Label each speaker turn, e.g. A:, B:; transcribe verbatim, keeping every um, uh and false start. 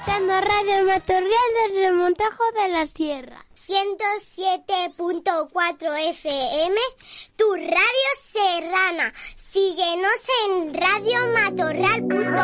A: escuchando Radio Matorral desde Montajo de la Sierra. ciento siete punto cuatro F M, tu radio serrana. Síguenos en radio matorral punto com.